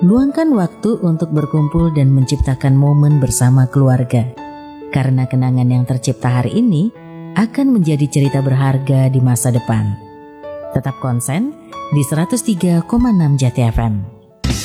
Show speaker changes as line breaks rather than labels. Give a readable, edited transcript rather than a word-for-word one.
Luangkan waktu untuk berkumpul dan menciptakan momen bersama keluarga. Karena kenangan yang tercipta hari ini akan menjadi cerita berharga di masa depan. Tetap konsen di 103,6 Jati FM.